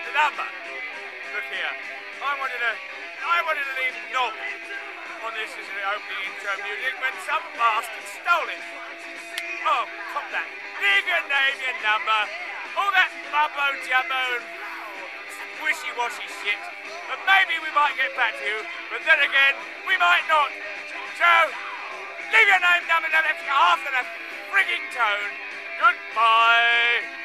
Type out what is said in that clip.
The number. Look here. I wanted to leave Knob on this as an opening intro music when some bastard stole it. Oh, cop that. Leave your name, your number, all that mumbo jumbo and wishy-washy shit. And maybe we might get back to you, but then again, we might not. So, leave your name, number, and half of the frigging tone. Goodbye.